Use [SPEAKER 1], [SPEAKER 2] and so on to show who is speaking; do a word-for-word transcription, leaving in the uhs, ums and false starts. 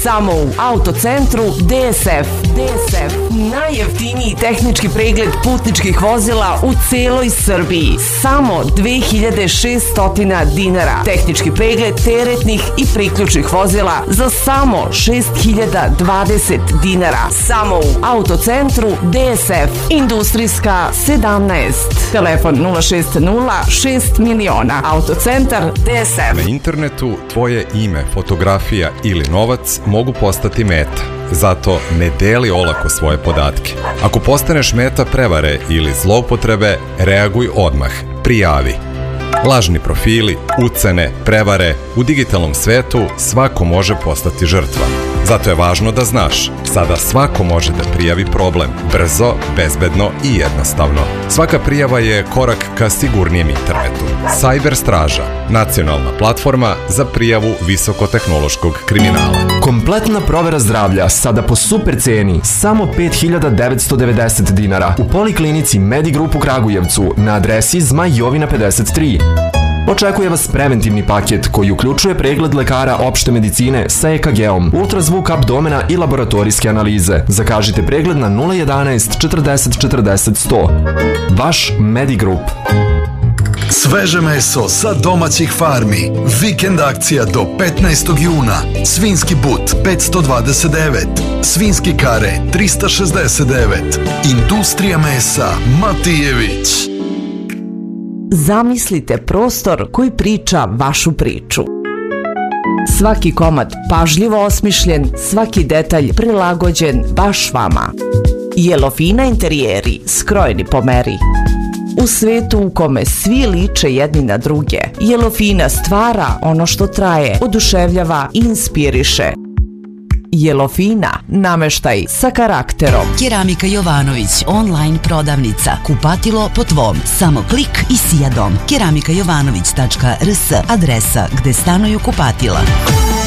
[SPEAKER 1] Samo u Autocentru D S F. D S F. Najjeftiniji tehnički pregled putničkih vozila u celoj Srbiji. Samo dve hiljade šeststo dinara. Tehnički pregled teretnih i priključnih vozila za samo šest hiljada dvadeset dinara. Samo u Autocentru D S F. Industrijska sedamnaest. Telefon nula šest nula šest miliona. Autocentar D S F.
[SPEAKER 2] Na internetu tvoje ime, fotografija ili novac mogu postati meta. Zato ne deli olako svoje podatke. Ako postaneš meta prevare ili zloupotrebe, reaguj odmah. Prijavi. Lažni profili, ucene, prevare, u digitalnom svetu svako može postati žrtva. Zato je važno da znaš, sada svako može da prijavi problem, brzo, bezbedno i jednostavno. Svaka prijava je korak ka sigurnijem internetu. Cyber Straža, nacionalna platforma za prijavu visokotehnološkog kriminala.
[SPEAKER 3] Kompletna provera zdravlja sada po super ceni, samo pet hiljada devetsto devedeset dinara u Poliklinici Medigroup u Kragujevcu na adresi Zmaj Jovina pedeset tri. Očekuje vas preventivni paket koji uključuje pregled lekara opšte medicine sa E K G-om, ultrazvuk abdomena i laboratorijske analize. Zakažite pregled na nula jedanaest četrdeset četrdeset sto. Vaš Medigroup.
[SPEAKER 4] Sveže meso sa domaćih farmi. Vikend akcija do petnaestog juna. Svinski but petsto dvadeset devet. Svinski kare trista šezdeset devet. Industrija mesa Matijević.
[SPEAKER 1] Zamislite prostor koji priča vašu priču. Svaki komad pažljivo osmišljen, svaki detalj prilagođen baš vama. Jelofina interijeri, skrojeni po meri. U svetu u kome svi liče jedni na druge, Jelofina stvara ono što traje, oduševljava i inspiriše. Jelofina, nameštaj sa karakterom.
[SPEAKER 5] Keramika Jovanović, online prodavnica. Kupatilo po tvom. Samo klik i sija dom. keramika jovanović tačka r s, adresa gde stanuju kupatila.